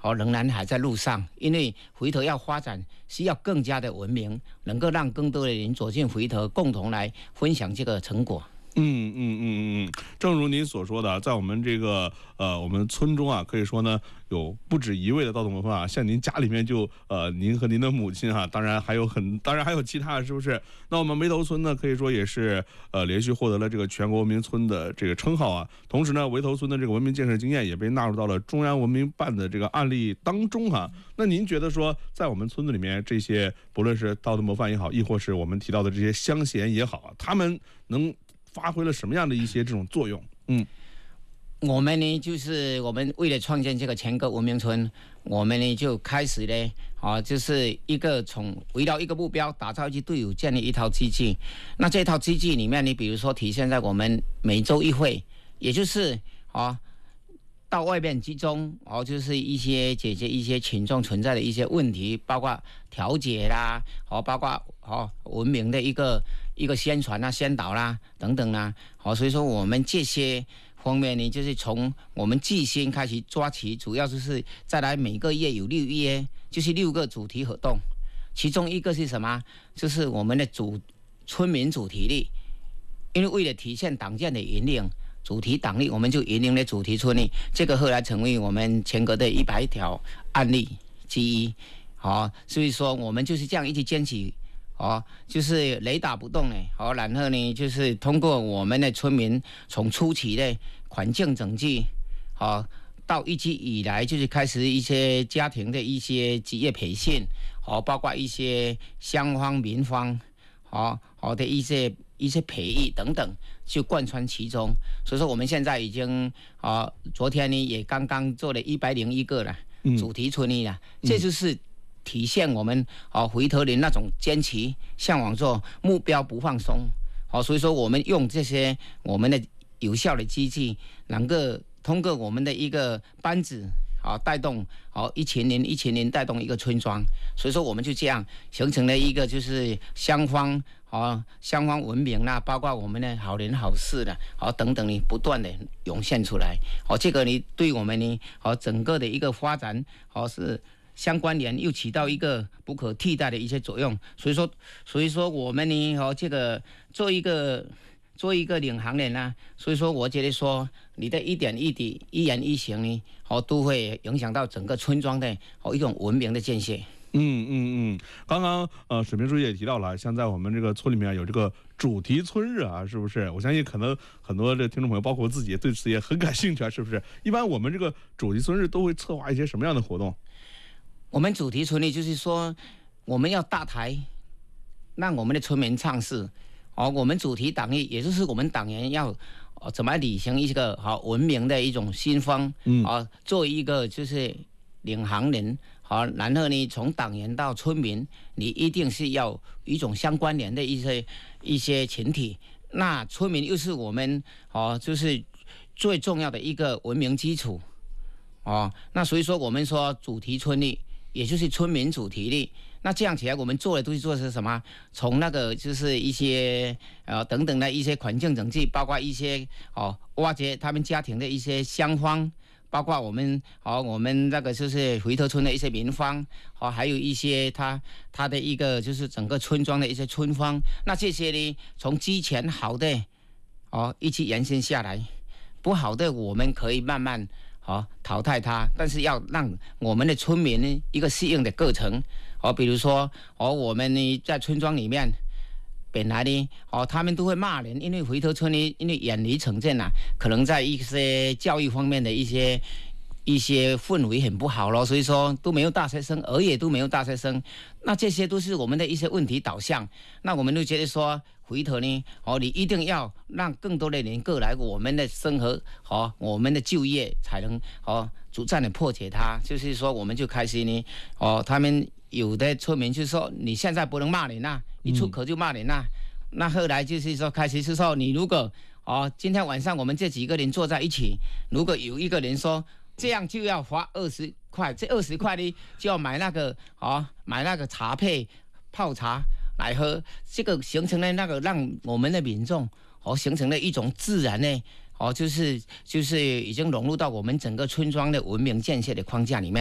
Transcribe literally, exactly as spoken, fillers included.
哦，仍然还在路上，因为回头要发展，需要更加的文明，能够让更多的人走进回头，共同来分享这个成果。 嗯嗯嗯嗯嗯，正如您所说的，在我们这个呃我们村中啊，可以说呢有不止一位的盗洞文化，像您家里面就呃您和您的母亲哈、啊，当然还有很当然还有其他的，是不是？那我们梅头村呢，可以说也是呃连续获得了这个全国文明村的这个称号啊。同时呢，梅头村的这个文明建设经验也被纳入到了中央文明办的这个案例当中哈、啊。那您觉得说，在我们村子里面，这些不论是道德模范也好，亦或是我们提到的这些乡贤也好啊，他们能发挥了什么样的一些这种作用？嗯， 我们呢，就是我们为了创建这个全国文明村，我们呢就开始呢，啊，就是一个从围绕一个目标，打造一支队伍，建立一套机制。那这套机制里面，你比如说体现在我们每周一会，也就是啊，到外面集中，哦，就是一些解决一些群众存在的一些问题，包括调解啦，哦，包括哦文明的一个一个宣传啦、宣导啦等等啦，好，所以说我们这些方面呢，就是从我们季先开始抓起，主要就是再来每个月有六月，就是六个主题活动，其中一个是什么？就是我们的主村民主题日，因为为了体现党建的引领。主题党例，我们就引领了主题村里，这个后来成为我们全国的一百条案例之一。好、哦，所以说我们就是这样一直坚持，哦，就是雷打不动呢。好、哦，然后呢，就是通过我们的村民从初期的环境整治，好、哦，到一直以来就是开始一些家庭的一些职业培训，好、哦，包括一些乡方民方，好、哦、好的一些。一些培育等等，就贯穿其中。所以说，我们现在已经啊、呃，昨天呢也刚刚做了一百零一个了，主题村里了，嗯、这就是体现我们啊、呃、回头人那种坚持、向往做目标不放松。好、呃，所以说我们用这些我们的有效的机制，能够通过我们的一个班子。好，带动好一群人，一群人带动一个村庄，所以说我们就这样形成了一个就是乡方好乡方文明啦，包括我们的好人好事啦，好等等呢，不断的涌现出来。好，这个呢对我们呢好整个的一个发展好是相关联，又起到一个不可替代的一些作用。所以说，所以说我们呢好这个做一个。做一个领航人啊，所以说我觉得说你的一点一滴、一言一行呢，哦，都会影响到整个村庄的哦一种文明的建设。 嗯嗯嗯，刚刚呃水平书记也提到了，像在我们这个村里面有这个主题村日啊，是不是？我相信可能很多的听众朋友，包括我自己，对此也很感兴趣啊，是不是？一般我们这个主题村日都会策划一些什么样的活动？ 我们主题村呢，就是说我们要大台，让我们的村民唱诗。哦，我们主题党力，也就是我们党员要、呃、怎么履行一个好、哦、文明的一种新风，嗯，啊、哦，做一个就是领航人，好、哦，然后呢，从党员到村民，你一定是要一种相关联的一些一些群体。那村民又是我们哦，就是最重要的一个文明基础，哦，那所以说我们说主题村里，也就是村民主题里。那这样起来，我们做的东西做的是什么？从那个就是一些呃等等的一些环境整治，包括一些哦挖掘他们家庭的一些乡方，包括我们哦我们那个就是回头村的一些民方，哦还有一些他他的一个就是整个村庄的一些村方。那这些呢，从之前好的哦一起延伸下来，不好的我们可以慢慢。好，淘汰它，但是要让我们的村民呢一个适应的过程。哦，比如说，哦，我们呢在村庄里面，本来呢，哦，他们都会骂人，因为回头村呢，因为远离城镇啊，可能在一些教育方面的一些一些氛围很不好咯，所以说都没有大学生，儿也都没有大学生。那这些都是我们的一些问题导向。那我们就觉得说。回头呢，哦，你一定要让更多的人过来，我们的生活和、哦、我们的就业才能哦逐渐的破解它。就是说，我们就开始呢，哦，他们有的村民就说，你现在不能骂人呐，一出口就骂人呐。嗯、那后来就是说，开始是说，你如果哦，今天晚上我们这几个人坐在一起，如果有一个人说这样就要花二十块，这二十块呢就要买那个哦，买那个茶配泡茶。来喝，这个形成了那个让我们的民众哦形成了一种自然的哦，就是就是已经融入到我们整个村庄的文明建设的框架里面。